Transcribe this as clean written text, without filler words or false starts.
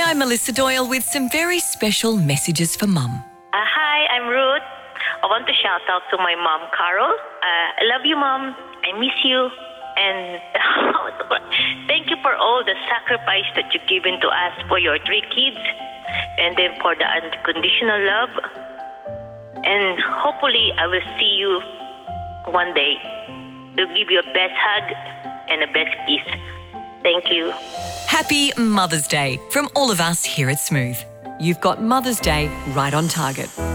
I'm Melissa Doyle with some very special messages for Mum. Hi, I'm Ruth. I want to shout out to my mom, Carol. I love you, Mom. I miss you. And thank you for all the sacrifice that you've given to us for your 3 kids. And then for the unconditional love. And hopefully I will see you one day to give you a best hug and a best kiss. Thank you. Happy Mother's Day from all of us here at Smooth. You've got Mother's Day right on target.